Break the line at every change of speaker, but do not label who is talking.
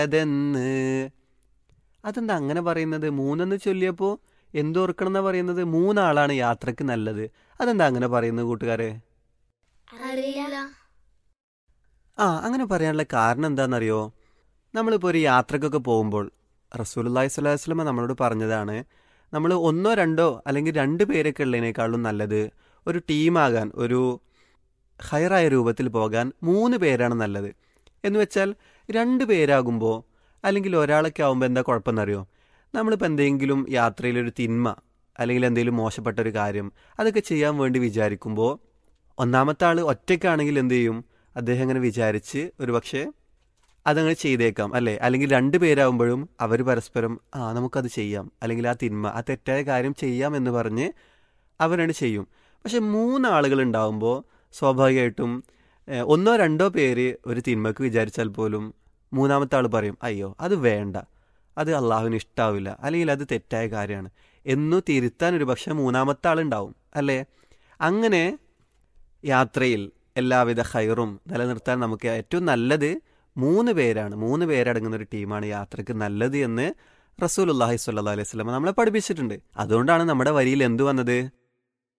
അതെന്ന് അതെന്താ അങ്ങനെ പറയുന്നത്? മൂന്നെന്ന് ചൊല്ലിയപ്പോൾ എന്തോർക്കണം എന്നാ പറയുന്നത്? മൂന്നാളാണ് യാത്രക്ക് നല്ലത്. അതെന്താ അങ്ങനെ പറയുന്നത് കൂട്ടുകാരെ?
അറിയില്ല.
അങ്ങനെ പറയാനുള്ള കാരണം എന്താണെന്നറിയോ? നമ്മളിപ്പോൾ ഒരു യാത്രക്കൊക്കെ പോകുമ്പോൾ റസൂലുള്ളാഹി സ്വല്ലല്ലാഹു അലൈഹി വസല്ലമ നമ്മളോട് പറഞ്ഞതാണ്, നമ്മൾ ഒന്നോ രണ്ടോ അല്ലെങ്കിൽ രണ്ട് പേരൊക്കെ ഉള്ളതിനേക്കാളും നല്ലത് ഒരു ടീമാകാൻ, ഒരു ഹൈറായ രൂപത്തിൽ പോകാൻ മൂന്ന് പേരാണ് നല്ലത്. എന്ന് വെച്ചാൽ രണ്ട് പേരാകുമ്പോൾ അല്ലെങ്കിൽ ഒരാളൊക്കെ ആകുമ്പോൾ എന്താ കുഴപ്പമെന്നറിയോ? നമ്മളിപ്പോൾ എന്തെങ്കിലും യാത്രയിലൊരു തിന്മ അല്ലെങ്കിൽ എന്തെങ്കിലും മോശപ്പെട്ട ഒരു കാര്യം അതൊക്കെ ചെയ്യാൻ വേണ്ടി വിചാരിക്കുമ്പോൾ ഒന്നാമത്തെ ആൾ ഒറ്റയ്ക്കാണെങ്കിൽ എന്ത് ചെയ്യും? അദ്ദേഹം അങ്ങനെ വിചാരിച്ച് ഒരു പക്ഷേ അതങ്ങനെ ചെയ്തേക്കാം അല്ലേ? അല്ലെങ്കിൽ രണ്ട് പേരാകുമ്പോഴും അവർ പരസ്പരം നമുക്കത് ചെയ്യാം, അല്ലെങ്കിൽ ആ തിന്മ ആ തെറ്റായ കാര്യം ചെയ്യാം എന്ന് പറഞ്ഞ് അവരാണ് ചെയ്യും. പക്ഷെ മൂന്നാളുകൾ ഉണ്ടാകുമ്പോൾ സ്വാഭാവികമായിട്ടും ഒന്നോ രണ്ടോ പേര് ഒരു തിന്മക്ക് വിചാരിച്ചാൽ പോലും മൂന്നാമത്തെ ആൾ പറയും, അയ്യോ അത് വേണ്ട, അത് അള്ളാഹുവിന് ഇഷ്ടാവില്ല, അല്ലെങ്കിൽ അത് തെറ്റായ കാര്യമാണ് എന്നു തിരുത്താൻ ഒരു പക്ഷെ മൂന്നാമത്തെ ആളുണ്ടാവും അല്ലേ? അങ്ങനെ യാത്രയിൽ എല്ലാവിധ ഹൈറും നിലനിർത്താൻ നമുക്ക് ഏറ്റവും നല്ലത് മൂന്ന് പേരാണ്. മൂന്ന് പേരടങ്ങുന്ന ഒരു ടീമാണ് യാത്രക്ക് നല്ലത് എന്ന് റസൂലുള്ളാഹി സ്വല്ലല്ലാഹു അലൈഹി വസല്ലം നമ്മളെ പഠിപ്പിച്ചിട്ടുണ്ട്. അതുകൊണ്ടാണ് നമ്മുടെ വരിയിൽ എന്തു വന്നത്?